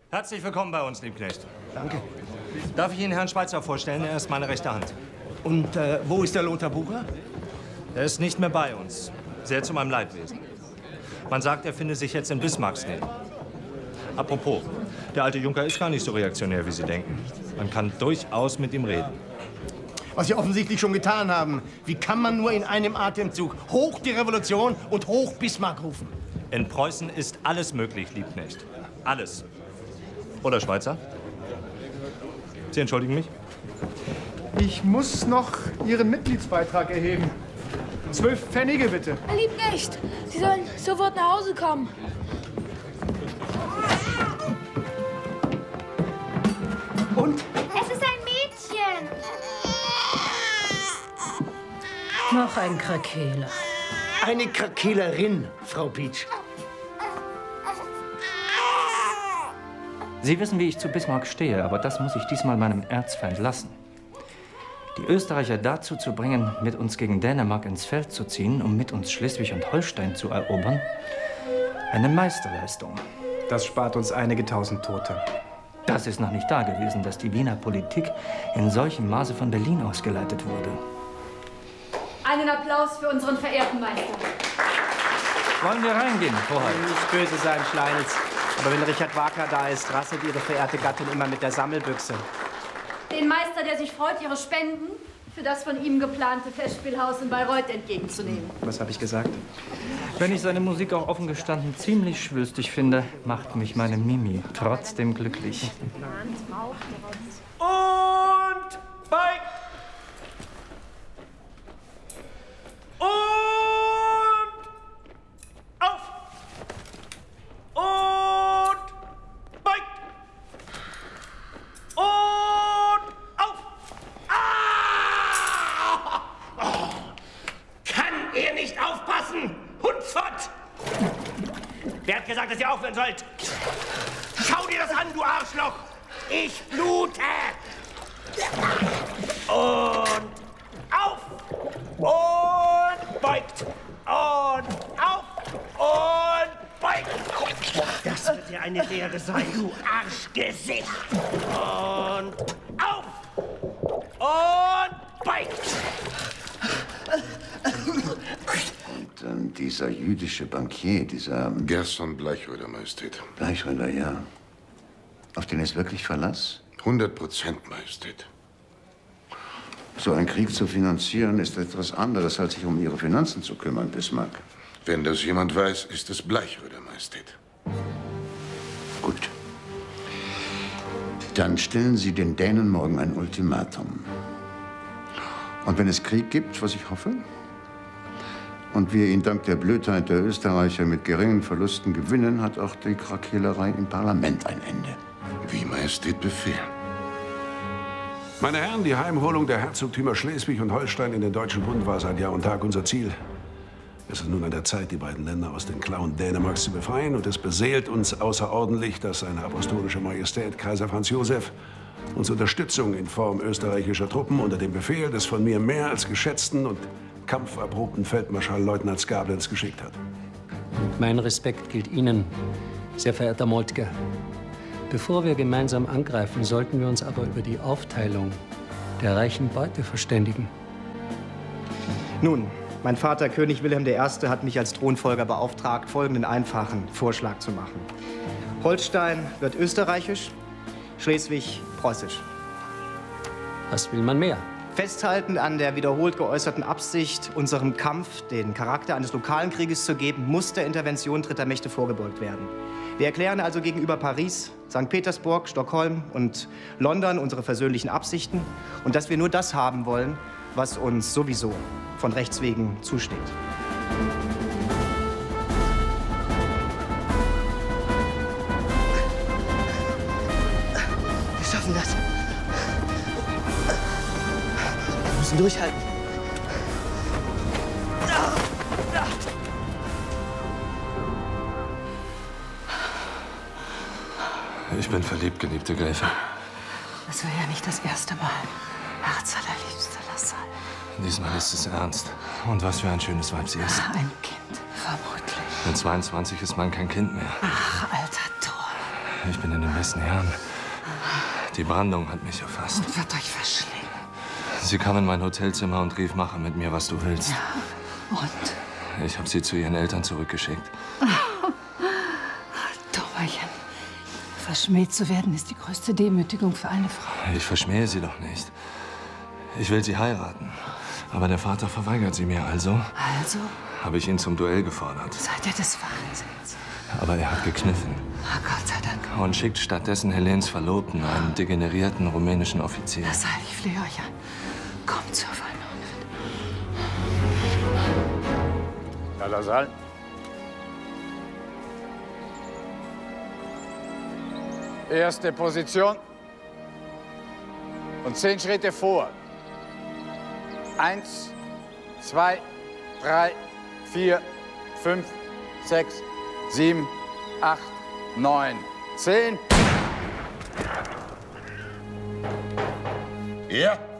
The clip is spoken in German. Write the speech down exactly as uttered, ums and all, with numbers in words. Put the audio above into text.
Herzlich willkommen bei uns, Liebknecht. Danke. Darf ich Ihnen Herrn Schweitzer vorstellen? Er ist meine rechte Hand. Und äh, wo ist der Lothar Bucher? Er ist nicht mehr bei uns. Sehr zu meinem Leidwesen. Man sagt, er finde sich jetzt in Bismarcks Nähe. Apropos, der alte Junker ist gar nicht so reaktionär, wie Sie denken. Man kann durchaus mit ihm reden. Was Sie offensichtlich schon getan haben. Wie kann man nur in einem Atemzug hoch die Revolution und hoch Bismarck rufen? In Preußen ist alles möglich, Liebknecht. Alles. Oder Schweizer? Sie entschuldigen mich? Ich muss noch Ihren Mitgliedsbeitrag erheben. Zwölf Pfennige, bitte. Herr Liebknecht, Sie sollen sofort nach Hause kommen. Und? Es ist ein Mädchen. Noch ein Krakeler. Eine Krakelerin, Frau Pietsch. Sie wissen, wie ich zu Bismarck stehe, aber das muss ich diesmal meinem Erzfeind lassen. Die Österreicher dazu zu bringen, mit uns gegen Dänemark ins Feld zu ziehen, um mit uns Schleswig und Holstein zu erobern, eine Meisterleistung. Das spart uns einige tausend Tote. Das ist noch nicht da gewesen, dass die Wiener Politik in solchem Maße von Berlin ausgeleitet wurde. Einen Applaus für unseren verehrten Meister. Wollen wir reingehen, Torhalt? Nicht böse sein, Schleinitz. Aber wenn Richard Wagner da ist, rasselt Ihre verehrte Gattin immer mit der Sammelbüchse. Den Meister, der sich freut, Ihre Spenden für das von ihm geplante Festspielhaus in Bayreuth entgegenzunehmen. Was habe ich gesagt? Wenn ich seine Musik auch offen gestanden ziemlich schwülstig finde, macht mich meine Mimi trotzdem glücklich. Und bei und auf und bei und auf. Ah! Oh. Kann er nicht aufpassen? Hundsfott! Wer hat gesagt, dass ihr aufhören sollt? Schau dir das an, du Arschloch! Ich blute! Und auf! Und beugt! Und auf! Und beugt! Das wird dir eine Lehre sein, du Arschgesicht! Und auf! Und beugt! Und ähm, dieser jüdische Bankier, dieser... Gerson Bleichroeder, Majestät. Bleichroeder, ja. Auf den ist wirklich Verlass? hundert Prozent, Majestät. So einen Krieg zu finanzieren, ist etwas anderes, als sich um Ihre Finanzen zu kümmern, Bismarck. Wenn das jemand weiß, ist es Bleichroeder, Majestät. Gut. Dann stellen Sie den Dänen morgen ein Ultimatum. Und wenn es Krieg gibt, was ich hoffe, und wir ihn dank der Blödheit der Österreicher mit geringen Verlusten gewinnen, hat auch die Krakelerei im Parlament ein Ende. Wie Majestät befehlen. Meine Herren, die Heimholung der Herzogtümer Schleswig und Holstein in den Deutschen Bund war seit Jahr und Tag unser Ziel. Es ist nun an der Zeit, die beiden Länder aus den Klauen Dänemarks zu befreien. Und es beseelt uns außerordentlich, dass seine apostolische Majestät Kaiser Franz Josef uns Unterstützung in Form österreichischer Truppen unter dem Befehl des von mir mehr als geschätzten und kampferprobten Feldmarschall-Leutnants Gablenz geschickt hat. Mein Respekt gilt Ihnen, sehr verehrter Moltke. Bevor wir gemeinsam angreifen, sollten wir uns aber über die Aufteilung der reichen Beute verständigen. Nun, mein Vater, König Wilhelm der Erste, hat mich als Thronfolger beauftragt, folgenden einfachen Vorschlag zu machen. Holstein wird österreichisch, Schleswig preußisch. Was will man mehr? Festhaltend an der wiederholt geäußerten Absicht, unserem Kampf den Charakter eines lokalen Krieges zu geben, muss der Intervention dritter Mächte vorgebeugt werden. Wir erklären also gegenüber Paris, Sankt Petersburg, Stockholm und London unsere versöhnlichen Absichten und dass wir nur das haben wollen, was uns sowieso von Rechts wegen zusteht. Wir schaffen das. Wir müssen durchhalten. Ich bin verliebt, geliebte Gräfin. Das war ja nicht das erste Mal. Herzallerliebster Lassalle. Diesmal ist es ernst. Und was für ein schönes Weib sie ist. Ein Kind, vermutlich. Mit zweiundzwanzig ist man kein Kind mehr. Ach, alter Tor. Ich bin in den weißen Herren. Die Brandung hat mich erfasst. Und wird euch verschlingen. Sie kam in mein Hotelzimmer und rief, mache mit mir, was du willst. Ja, und? Ich habe sie zu ihren Eltern zurückgeschickt. Dummerchen. Verschmäht zu werden ist die größte Demütigung für eine Frau. Ich verschmähe sie doch nicht. Ich will sie heiraten. Aber der Vater verweigert sie mir also. Also? Habe ich ihn zum Duell gefordert. Seid ihr des Wahnsinns? Aber er hat gekniffen. Oh, Gott sei Dank. Und schickt stattdessen Helens Verlobten, einen degenerierten rumänischen Offizier. Das sei, ich flehe euch an. Kommt zur Vernunft. Salazar. Erste Position. Und zehn Schritte vor. Eins, zwei, drei, vier, fünf, sechs, sieben, acht, neun, zehn. Ja.